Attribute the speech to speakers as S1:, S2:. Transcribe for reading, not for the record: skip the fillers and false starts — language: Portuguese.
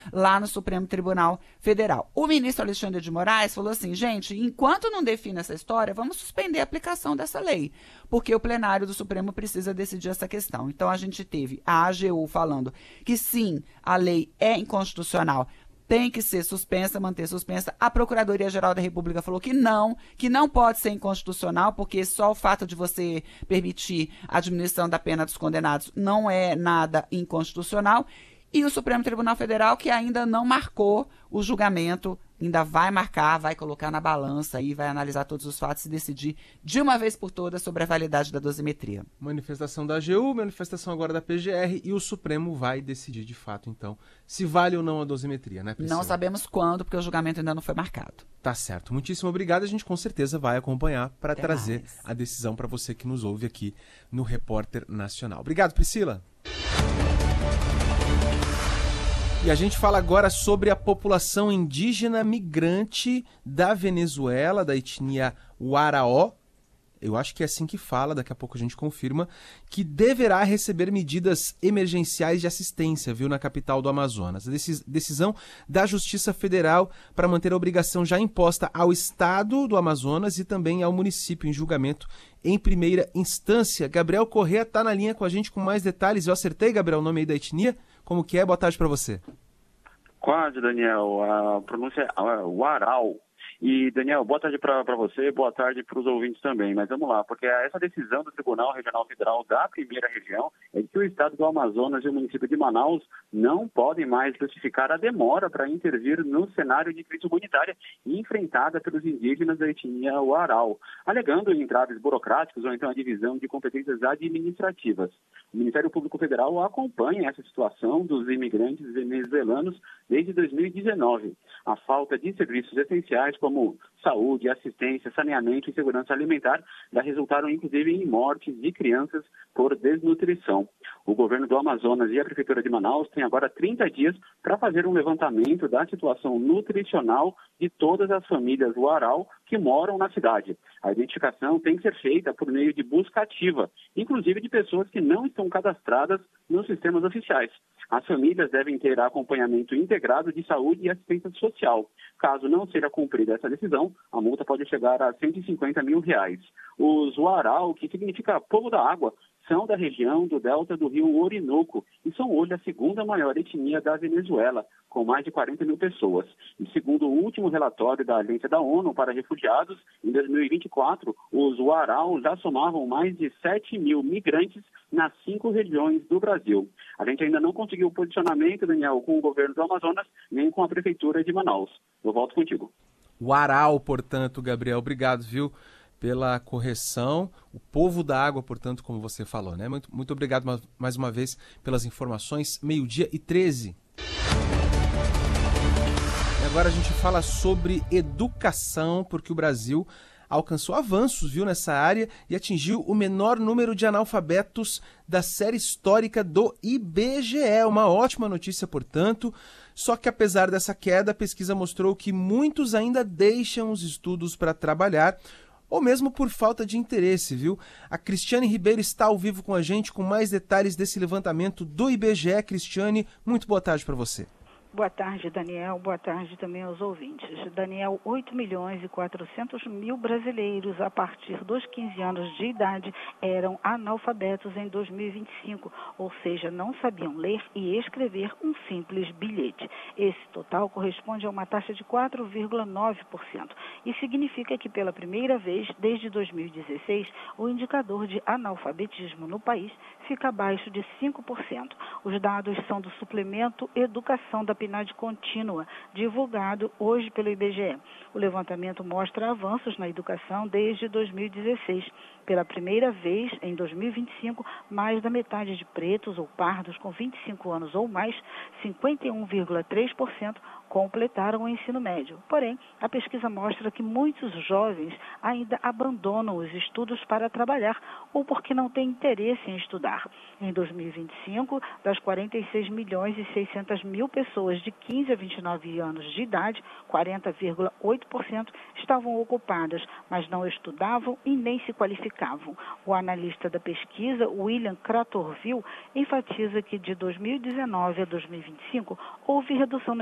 S1: lá no Supremo Tribunal Federal. O ministro Alexandre de Moraes falou assim, gente, enquanto não define essa história, vamos suspender a aplicação dessa lei, porque o plenário do Supremo precisa decidir essa questão. Então, a gente teve a AGU falando que sim, a lei é inconstitucional, tem que ser suspensa, manter suspensa. A Procuradoria-Geral da República falou que não pode ser inconstitucional, porque só o fato de você permitir a diminuição da pena dos condenados não é nada inconstitucional. E o Supremo Tribunal Federal, que ainda não marcou o julgamento, ainda vai marcar, vai colocar na balança e vai analisar todos os fatos e decidir de uma vez por todas sobre a validade da dosimetria.
S2: Manifestação da AGU, manifestação agora da PGR e o Supremo vai decidir de fato, então, se vale ou não a dosimetria, né, Priscila?
S1: Não sabemos quando, porque o julgamento ainda não foi marcado.
S2: Tá certo. Muitíssimo obrigado. A gente com certeza vai acompanhar para trazer
S1: mais.
S2: a decisão para você que nos ouve aqui no Repórter Nacional. Obrigado, Priscila. E a gente fala agora sobre a população indígena migrante da Venezuela, da etnia Waraó. Eu acho que é assim que fala, daqui a pouco a gente confirma, que deverá receber medidas emergenciais de assistência, viu, na capital do Amazonas. A decisão da Justiça Federal para manter a obrigação já imposta ao Estado do Amazonas e também ao município em julgamento em primeira instância. Gabriel Corrêa está na linha com a gente com mais detalhes. Eu acertei, Gabriel, o nome aí da etnia? Como que é? Boa tarde para você.
S3: Quase, Daniel. A pronúncia é Warau. E, Daniel, boa tarde para você, boa tarde para os ouvintes também. Mas vamos lá, porque essa decisão do Tribunal Regional Federal da primeira região é que o estado do Amazonas e o município de Manaus não podem mais justificar a demora para intervir no cenário de crise humanitária enfrentada pelos indígenas da etnia Warau, alegando entraves burocráticos ou então a divisão de competências administrativas. O Ministério Público Federal acompanha essa situação dos imigrantes venezuelanos desde 2019. A falta de serviços essenciais como saúde, assistência, saneamento e segurança alimentar já resultaram inclusive em mortes de crianças por desnutrição. O governo do Amazonas e a Prefeitura de Manaus têm agora 30 dias para fazer um levantamento da situação nutricional de todas as famílias Warau que moram na cidade. A identificação tem que ser feita por meio de busca ativa, inclusive de pessoas que não estão cadastradas nos sistemas oficiais. As famílias devem ter acompanhamento integrado de saúde e assistência social. Caso não seja cumprida essa decisão, a multa pode chegar a R$150 mil. Os Warau, que significa povo da água, são da região do delta do rio Orinoco e são hoje a segunda maior etnia da Venezuela, com mais de 40 mil pessoas. E segundo o último relatório da Agência da ONU para Refugiados, em 2024, os Warau já somavam mais de 7 mil migrantes nas 5 regiões do Brasil. A gente ainda não conseguiu o posicionamento, Daniel, com o governo do Amazonas, nem com a Prefeitura de Manaus. Eu volto contigo.
S2: Warau, portanto, Gabriel, obrigado, viu, pela correção. O povo da água, portanto, como você falou, né? Muito obrigado mais uma vez pelas informações. 12h13. E agora a gente fala sobre educação, porque o Brasil alcançou avanços, viu, nessa área e atingiu o menor número de analfabetos da série histórica do IBGE. Uma ótima notícia, portanto. Só que apesar dessa queda, a pesquisa mostrou que muitos ainda deixam os estudos para trabalhar, ou mesmo por falta de interesse, viu? A Cristiane Ribeiro está ao vivo com a gente com mais detalhes desse levantamento do IBGE. Cristiane, muito boa tarde para você.
S4: Boa tarde, Daniel. Boa tarde também aos ouvintes. Daniel, 8.400.000 brasileiros a partir dos 15 anos de idade eram analfabetos em 2025, ou seja, não sabiam ler e escrever um simples bilhete. Esse total corresponde a uma taxa de 4,9% e significa que pela primeira vez desde 2016 o indicador de analfabetismo no país fica abaixo de 5%. Os dados são do suplemento Educação da PNAD Contínua, divulgado hoje pelo IBGE. O levantamento mostra avanços na educação desde 2016. Pela primeira vez, em 2025, mais da metade de pretos ou pardos com 25 anos ou mais, 51,3%, completaram o ensino médio. Porém, a pesquisa mostra que muitos jovens ainda abandonam os estudos para trabalhar ou porque não têm interesse em estudar. Em 2025, das 46 milhões e 600 mil pessoas de 15 a 29 anos de idade, 40,8% estavam ocupadas, mas não estudavam e nem se qualificavam. O analista da pesquisa, William Cratorville, enfatiza que de 2019 a 2025 houve redução